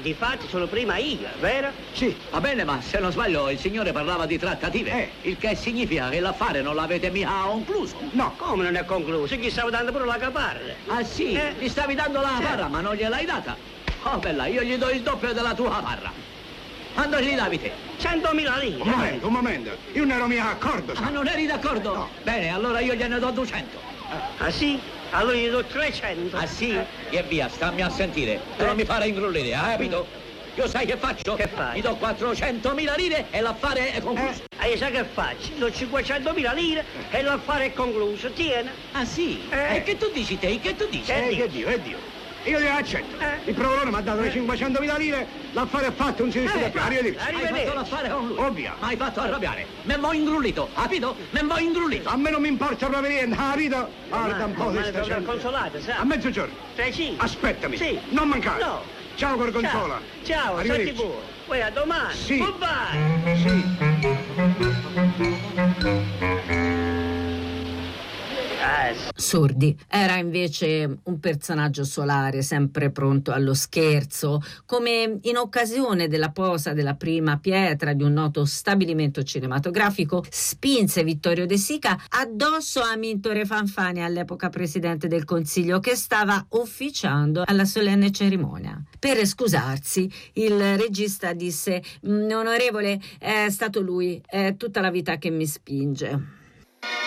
difatti sono prima io, vero? Sì, va bene, ma se non sbaglio il signore parlava di trattative. Il che significa che l'affare non l'avete mica concluso. No. Come non è concluso? Gli stavo dando pure la caparra. Ah sì? Gli stavi dando la caparra, ma non gliel'hai data? Oh bella, io gli do il doppio della tua caparra. Quando gli davi te? 100.000 lire. Un momento. Io non ero mica d'accordo, sa. Ah, non eri d'accordo? No. Bene, allora io gliene do 200. Ah sì? Allora gli do 300. Ah sì? E via, stammi a sentire. Tu non mi fare ingrullire, hai capito? Io sai che faccio? Che fai? Gli do 400.000 lire e l'affare è concluso. E io sai che faccio? Gli do 500.000 lire e l'affare è concluso. Tieni. Ah sì? E che tu dici te? Che tu dici? Che Dio. Io li accetto. Il provolone mi ha dato le 500.000 lire, l'affare è fatto, non si discute più. Arrivederci. Hai fatto l'affare con lui. Ovvia. Mi hai fatto arrabbiare. Me m'ho ingrullito, capito? Me m'ho ingrullito. A me non mi importa proprio niente, capito? Guarda un po' di sta al gente. consolato, sai? A mezzogiorno. Sì. Aspettami. Sì. Non mancare. No. Ciao Gorgonzola. Ciao, senti Arrivederci. pure. Poi a domani. Sì. Goodbye. Sì. Sordi era invece un personaggio solare, sempre pronto allo scherzo, come in occasione della posa della prima pietra di un noto stabilimento cinematografico spinse Vittorio De Sica addosso a Amintore Fanfani, all'epoca presidente del Consiglio, che stava ufficiando alla solenne cerimonia. Per scusarsi, il regista disse: onorevole, è stato lui, è tutta la vita che mi spinge.